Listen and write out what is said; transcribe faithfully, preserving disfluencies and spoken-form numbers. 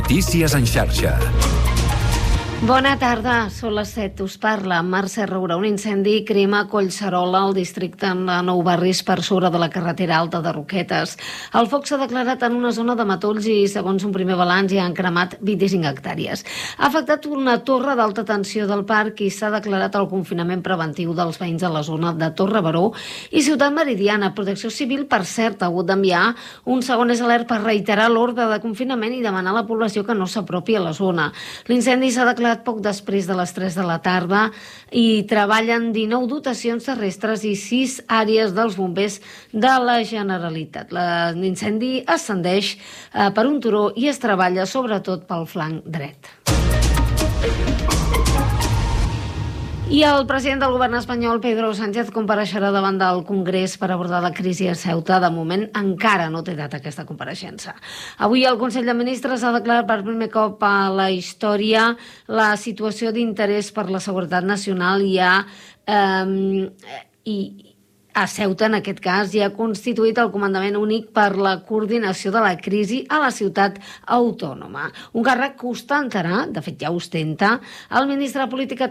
Notícies en xarxa. Bona tarda, són les set. Us parla Mercè Roura. Un incendi crema Collserola, al districte de Nou Barris, per sobre de la carretera alta de Roquetes. El foc s'ha declarat en una zona de matolls i, segons un primer balanç, hi han cremat vint-i-cinc hectàrees. Ha afectat una torre d'alta tensió del parc i s'ha declarat el confinament preventiu dels veïns de la zona de Torre Baró i Ciutat Meridiana. Protecció Civil, per cert, ha hagut d'enviar un segon alert per reiterar l'ordre de confinament i demanar a la població que no s'apropi a la zona. L'incendi s'ha declarat poc després de les tres de la tarda i treballen dinou dotacions terrestres i sis àrees dels bombers de la Generalitat. L'incendi ascendeix eh, per un turó i es treballa sobretot pel flanc dret. I el president del govern espanyol, Pedro Sánchez, compareixerà davant del Congrés per abordar la crisi a Ceuta. De moment encara no té data aquesta compareixença. Avui el Consell de Ministres ha declarat per primer cop a la història la situació d'interès per la seguretat nacional i ha... Eh, i, A Ceuta, en aquest cas, hi ha constituït el comandament únic per la coordinació de la crisi a la ciutat autònoma. Un càrrec que ostentarà, de fet ja ostenta, el ministre de Política